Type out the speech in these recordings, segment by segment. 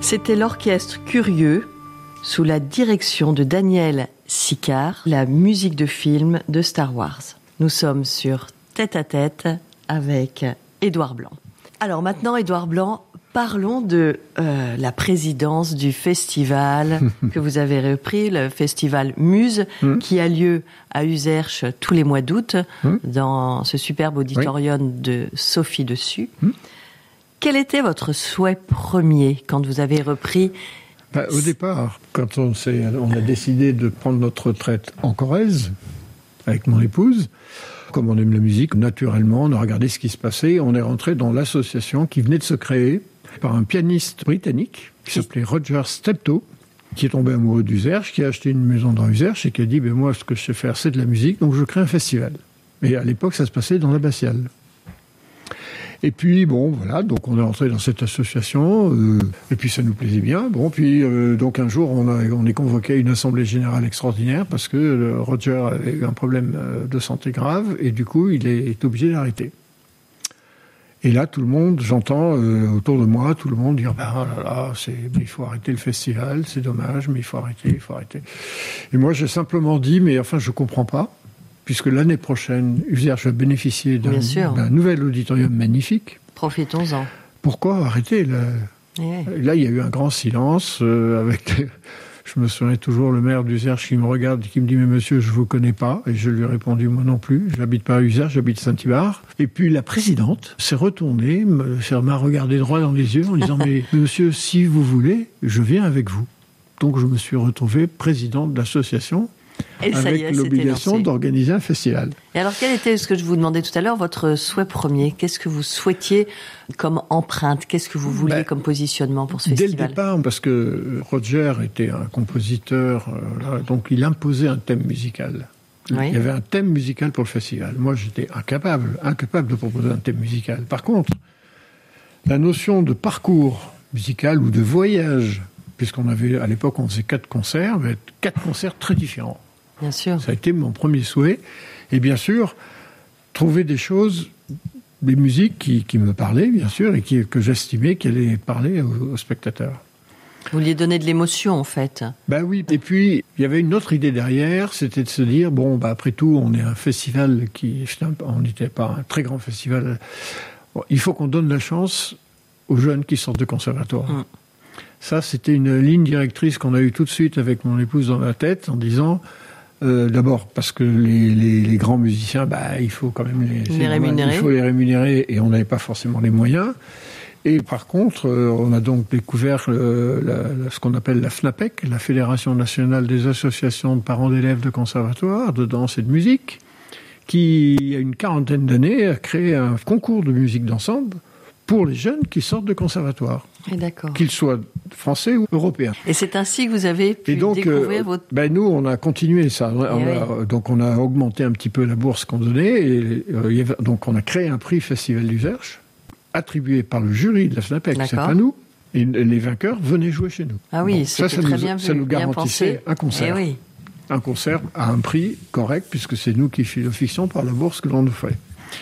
C'était l'orchestre Curieux, sous la direction de Daniel Sicard, la musique de film de Star Wars. Nous sommes sur Tête à Tête avec Édouard Blanc. Alors maintenant, Édouard Blanc, parlons de la présidence du festival que vous avez repris, le festival Muse, qui a lieu à Uzerche tous les mois d'août, dans ce superbe auditorium de Sophie Dessus. Quel était votre souhait premier quand vous avez repris? Au départ, quand on a décidé de prendre notre retraite en Corrèze, avec mon épouse, comme on aime la musique, naturellement, on a regardé ce qui se passait, on est rentré dans l'association qui venait de se créer par un pianiste britannique qui s'appelait Roger Steptoe, qui est tombé amoureux d'Uzerche, qui a acheté une maison dans Uzerche et qui a dit moi, ce que je sais faire, c'est de la musique, donc je crée un festival. Et à l'époque, ça se passait dans l'abbatiale. Et puis, donc on est rentré dans cette association, et puis ça nous plaisait bien. Donc un jour, on est convoqué à une assemblée générale extraordinaire parce que Roger avait eu un problème de santé grave, et du coup, il est obligé d'arrêter. Et là, tout le monde, j'entends autour de moi, tout le monde dire il faut arrêter le festival, c'est dommage, mais il faut arrêter. Et moi, j'ai simplement dit, je comprends pas. Puisque l'année prochaine, Uzerche va bénéficier d'un nouvel auditorium magnifique. Profitons-en. Pourquoi arrêter là, il y a eu un grand silence. Je me souviens toujours le maire d'Uzerche qui me regarde et qui me dit « Mais monsieur, je ne vous connais pas ». Et je lui ai répondu « Moi non plus, je n'habite pas à Uzerche, j'habite Saint-Ibard ». Et puis la présidente s'est retournée, m'a regardé droit dans les yeux en disant « Mais monsieur, si vous voulez, je viens avec vous ». Donc je me suis retrouvé président de l'association. Avec l'obligation d'organiser un festival. Et alors, quel était, ce que je vous demandais tout à l'heure, votre souhait premier? Qu'est-ce que vous souhaitiez comme empreinte? Qu'est-ce que vous vouliez comme positionnement pour ce festival? Dès le départ, parce que Roger était un compositeur, donc il imposait un thème musical. Il y avait un thème musical pour le festival. Moi, j'étais incapable de proposer un thème musical. Par contre, la notion de parcours musical ou de voyage, puisqu'on avait, à l'époque, on faisait 4 concerts, mais 4 concerts très différents. Bien sûr. Ça a été mon premier souhait. Et bien sûr, trouver des choses, des musiques qui me parlaient, bien sûr, et que j'estimais qu'elles allaient parler aux spectateurs. Vous vouliez donner de l'émotion, en fait. Oui. Et puis, il y avait une autre idée derrière, c'était de se dire, après tout, on est un festival on n'était pas un très grand festival. Il faut qu'on donne la chance aux jeunes qui sortent de conservatoire. Ça, c'était une ligne directrice qu'on a eue tout de suite avec mon épouse dans la tête, en disant, d'abord, parce que les grands musiciens, il faut quand même les rémunérer. Il faut les rémunérer, et on n'avait pas forcément les moyens. Et par contre, on a donc découvert ce qu'on appelle la FNAPEC, la Fédération nationale des associations de parents d'élèves de conservatoire, de danse et de musique, qui, il y a une 40aine d'années, a créé un concours de musique d'ensemble pour les jeunes qui sortent de conservatoire. Qu'ils soient français ou européens. Et c'est ainsi que vous avez pu découvrir votre... nous, on a continué ça. Donc, on a augmenté un petit peu la bourse qu'on donnait. Et, donc, on a créé un prix Festival d'Uzerche, attribué par le jury de la FNAPEC, c'est pas nous. Et les vainqueurs venaient jouer chez nous. Ah oui, c'était très bien vu. Ça nous garantissait un concert. Un concert à un prix correct, puisque c'est nous qui fixons par la bourse que l'on nous fait.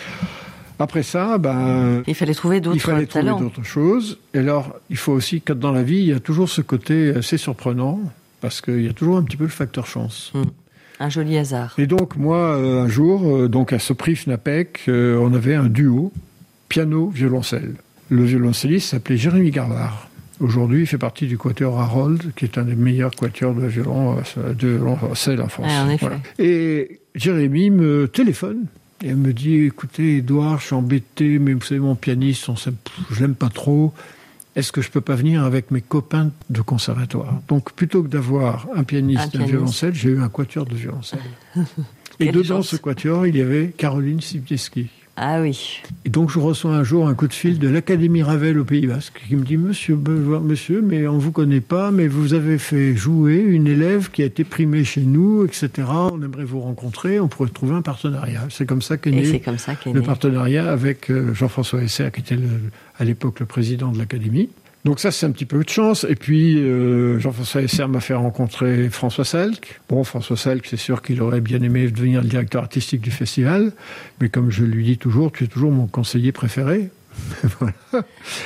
Après ça, il fallait trouver d'autres choses. Et alors, il faut aussi que dans la vie, il y a toujours ce côté assez surprenant, parce qu'il y a toujours un petit peu le facteur chance. Un joli hasard. Et donc, moi, un jour, à ce prix FNAPEC, on avait un duo piano-violoncelle. Le violoncelliste s'appelait Jérémy Garbard. Aujourd'hui, il fait partie du quatuor Harold, qui est un des meilleurs quatuors de violoncelle en France. En effet. Et Jérémy me téléphone. Et elle me dit, écoutez, Édouard, je suis embêté, mais vous savez, mon pianiste, je l'aime pas trop. Est-ce que je peux pas venir avec mes copains de conservatoire? Donc, plutôt que d'avoir un pianiste et un violoncelle, j'ai eu un quatuor de violoncelle. Et dedans ce quatuor, il y avait Caroline Sibieski. Ah oui. Et donc, je reçois un jour un coup de fil de l'Académie Ravel au Pays Basque qui me dit « Monsieur, mais on ne vous connaît pas, mais vous avez fait jouer une élève qui a été primée chez nous, etc. On aimerait vous rencontrer, on pourrait trouver un partenariat. » C'est comme ça qu'est né le partenariat avec Jean-François Esser, qui était à l'époque le président de l'Académie. Donc ça, c'est un petit peu de chance. Et puis, Jean-François Esser m'a fait rencontrer François Salk. Bon, François Salk, c'est sûr qu'il aurait bien aimé devenir le directeur artistique du festival. Mais comme je lui dis toujours, tu es toujours mon conseiller préféré. Voilà.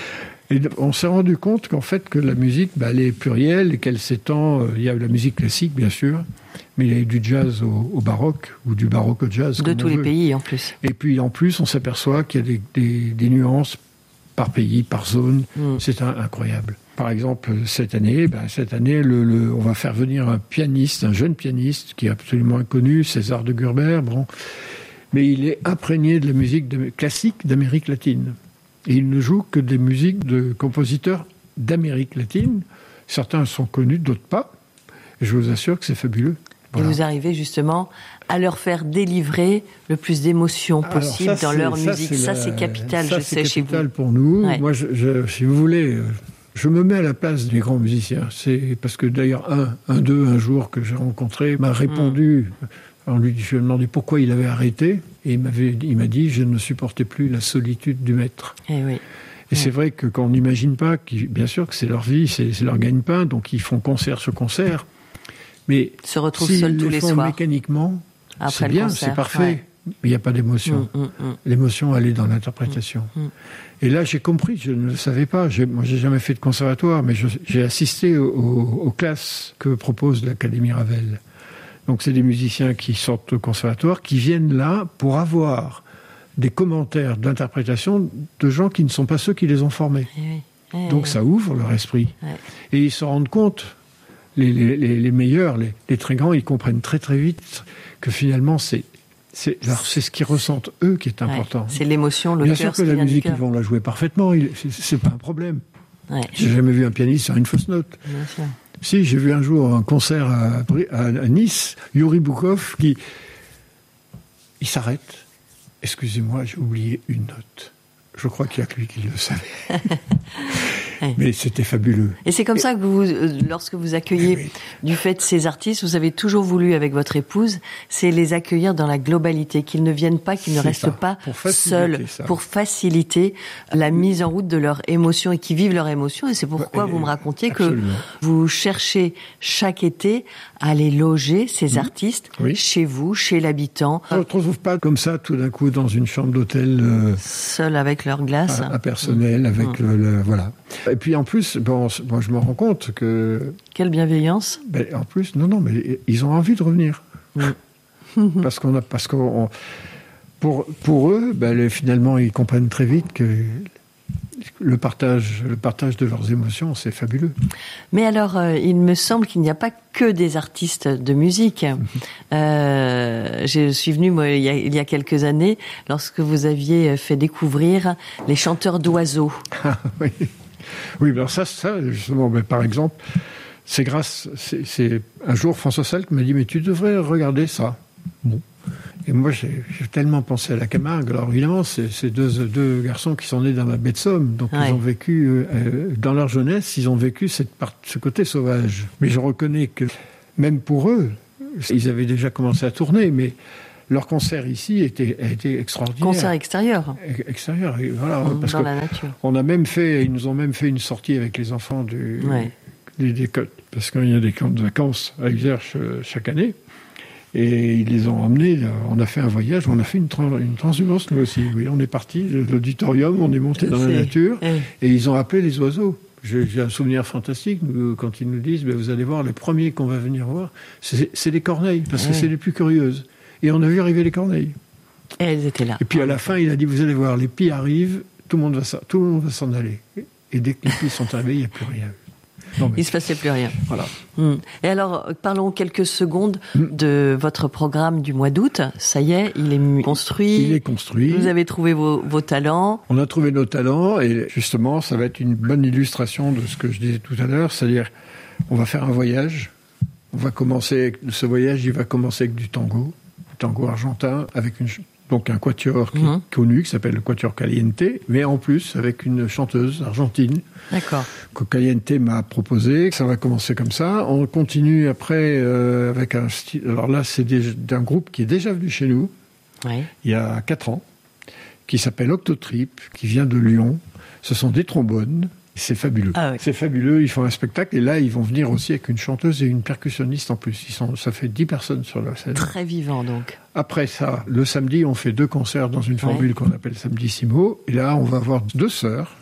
Et on s'est rendu compte qu'en fait, que la musique, elle est plurielle et qu'elle s'étend. Il y a la musique classique, bien sûr, mais il y a du jazz au baroque ou du baroque au jazz. De tous les pays, en plus. Et puis, en plus, on s'aperçoit qu'il y a des nuances par pays, par zone. C'est incroyable. Par exemple, cette année, on va faire venir un jeune pianiste qui est absolument inconnu, César de Gurber. Bon, mais il est imprégné de la musique classique d'Amérique latine. Et il ne joue que des musiques de compositeurs d'Amérique latine. Certains sont connus, d'autres pas. Et je vous assure que c'est fabuleux. Voilà. Et vous arrivez justement à leur faire délivrer le plus d'émotions possible dans leur musique. Ça, c'est capital, je sais, chez vous. C'est capital pour nous. Ouais. Moi, si vous voulez, je me mets à la place des grands musiciens. C'est parce que d'ailleurs, un jour que j'ai rencontré, m'a répondu... Je lui ai demandé pourquoi il avait arrêté, et il m'a dit « Je ne supportais plus la solitude du maître ». Et c'est vrai que quand on n'imagine pas, bien sûr que c'est leur vie, c'est leur gagne-pain, donc ils font concert sur concert, mais se retrouvent seuls tous les soirs. Mécaniquement, après c'est bien, concert, c'est parfait, mais il n'y a pas d'émotion. L'émotion, elle est dans l'interprétation. Et là, j'ai compris, je ne le savais pas. Moi, j'ai jamais fait de conservatoire, mais j'ai assisté aux classes que propose l'Académie Ravel. Donc, c'est des musiciens qui sortent au conservatoire, qui viennent là pour avoir des commentaires d'interprétation de gens qui ne sont pas ceux qui les ont formés. Donc, ça ouvre leur esprit. Et ils se rendent compte, les meilleurs, les très grands, ils comprennent très très vite que finalement, c'est ce qu'ils ressentent eux qui est important. C'est l'émotion, le cœur. Bien sûr que la musique, ils vont la jouer parfaitement, c'est pas un problème. J'ai jamais vu un pianiste sur une fausse note. Bien sûr. Si, j'ai vu un jour un concert à Nice, Yuri Boukov, il s'arrête. Excusez-moi, j'ai oublié une note. Je crois qu'il n'y a que lui qui le savait. Mais c'était fabuleux. Et c'est comme ça que lorsque vous accueillez du fait ces artistes, vous avez toujours voulu, avec votre épouse, c'est les accueillir dans la globalité, qu'ils ne viennent pas, qu'ils ne restent pas seuls, pour faciliter la mise en route de leurs émotions et qu'ils vivent leurs émotions. Et c'est pourquoi vous me racontiez que vous cherchez chaque été à aller loger ces artistes chez vous, chez l'habitant. On ne se retrouve pas comme ça tout d'un coup dans une chambre d'hôtel seul avec leur glace, impersonnel, avec voilà. Et puis en plus, moi je me rends compte que... Quelle bienveillance. En plus, non, mais ils ont envie de revenir. Parce qu'on pour eux, finalement, ils comprennent très vite que le partage de leurs émotions, c'est fabuleux. Mais alors, il me semble qu'il n'y a pas que des artistes de musique. Je suis venue, moi, il y a quelques années, lorsque vous aviez fait découvrir les chanteurs d'oiseaux. Oui, alors ça justement, par exemple, c'est un jour François Salk m'a dit, mais tu devrais regarder ça. Bon. Et moi, j'ai tellement pensé à la Camargue. Alors évidemment, c'est deux garçons qui sont nés dans la baie de Somme, donc ils ont vécu, dans leur jeunesse, ils ont vécu ce côté sauvage. Mais je reconnais que, même pour eux, ils avaient déjà commencé à tourner, mais leur concert ici a été extraordinaire. Concert extérieur. Extérieur, voilà. Parce dans la nature. Ils nous ont même fait une sortie avec les enfants des côtes, parce qu'il y a des camps de vacances à Exerche chaque année. Et ils les ont emmenés, on a fait un voyage, on a fait une transhumance nous aussi. Oui, on est parti de l'auditorium, on est monté dans la nature, et ils ont appelé les oiseaux. J'ai un souvenir fantastique quand ils nous disent, vous allez voir, les premiers qu'on va venir voir, c'est les corneilles, parce que c'est les plus curieuses. Et on a vu arriver les corneilles. Et elles étaient là. Et puis à la fin, il a dit, vous allez voir, les pies arrivent, tout le monde va s'en aller. Et dès que les pies sont arrivés, il n'y a plus rien. Il ne se passait plus rien. Voilà. Et alors, parlons quelques secondes de votre programme du mois d'août. Ça y est, il est construit. Il est construit. Vous avez trouvé vos talents. On a trouvé nos talents et justement, ça va être une bonne illustration de ce que je disais tout à l'heure. C'est-à-dire, on va faire un voyage. Ce voyage, il va commencer avec du tango argentin, avec donc un quatuor qui est connu, qui s'appelle le Quatuor Caliente, mais en plus avec une chanteuse argentine. D'accord. Que Caliente m'a proposé. Ça va commencer comme ça. On continue après avec un style. Alors là, c'est d'un groupe qui est déjà venu chez nous il y a 4 ans, qui s'appelle Octotrip, qui vient de Lyon. Ce sont des trombones. C'est fabuleux. Ah oui. C'est fabuleux. Ils font un spectacle et là, ils vont venir aussi avec une chanteuse et une percussionniste en plus. Ça fait 10 personnes sur la scène. Très vivant donc. Après ça, le samedi, on fait 2 concerts dans une formule qu'on appelle Samedissimo. Et là, on va avoir 2 sœurs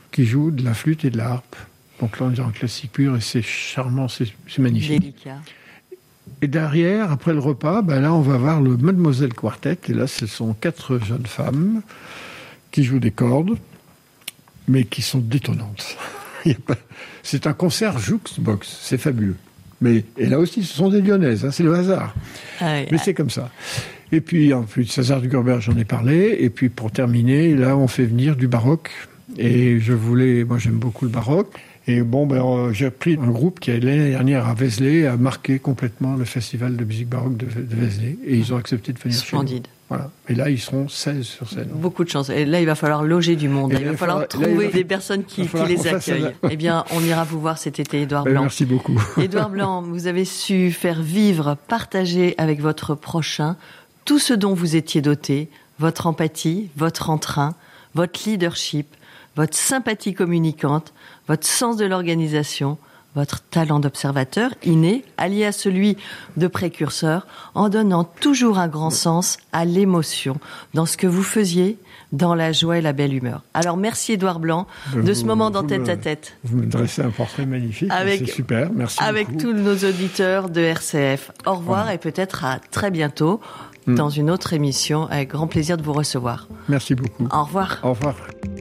qui joue de la flûte et de la harpe. Donc là, on est en classique pur et c'est charmant, c'est magnifique. Délicat. Et derrière, après le repas, là, on va voir le Mademoiselle Quartet. Et là, ce sont 4 jeunes femmes qui jouent des cordes, mais qui sont détonnantes. C'est un concert jukebox, c'est fabuleux. Et là aussi, ce sont des Lyonnaises, c'est le hasard. Mais c'est comme ça. Et puis, en plus, César Dugerberg, j'en ai parlé. Et puis, pour terminer, là, on fait venir du baroque. Et moi, j'aime beaucoup le baroque. Et j'ai pris un groupe qui, l'année dernière, à Vézelay, a marqué complètement le festival de musique baroque de Vézelay. Et ils ont accepté de venir chez nous. Splendide. Voilà. Et là, ils seront 16 sur scène. Beaucoup de chance. Et là, il va falloir loger du monde. Il va falloir trouver des personnes qui les accueillent. Eh bien, on ira vous voir cet été, Édouard Blanc. Merci beaucoup. Édouard Blanc, vous avez su faire vivre, partager avec votre prochain tout ce dont vous étiez doté, votre empathie, votre entrain, votre leadership, votre sympathie communicante, votre sens de l'organisation, votre talent d'observateur inné, allié à celui de précurseur, en donnant toujours un grand sens à l'émotion dans ce que vous faisiez, dans la joie et la belle humeur. Alors merci Édouard Blanc de ce moment dans Tête à Tête. Vous me dressez un portrait magnifique, c'est super, merci avec beaucoup. Tous nos auditeurs de RCF. Au revoir et peut-être à très bientôt dans une autre émission. Avec grand plaisir de vous recevoir. Merci beaucoup. Au revoir. Au revoir.